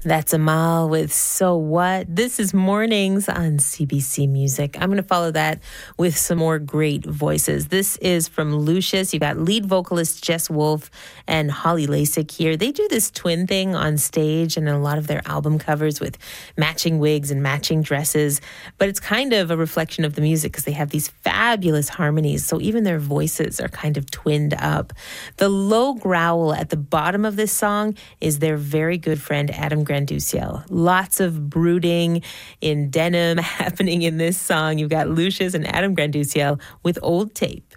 That's Amal with So What. This is Mornings on CBC Music. I'm going to follow that with some more great voices. This is from Lucius. You got lead vocalist Jess Wolf and Holly Lasik here. They do this twin thing on stage and in a lot of their album covers with matching wigs and matching dresses. But it's kind of a reflection of the music because they have these fabulous harmonies. So even their voices are kind of twinned up. The low growl at the bottom of this song is their very good friend Adam Granduciel. Lots of brooding in denim happening in this song. You've got Lucius and Adam Granduciel with Old Tape.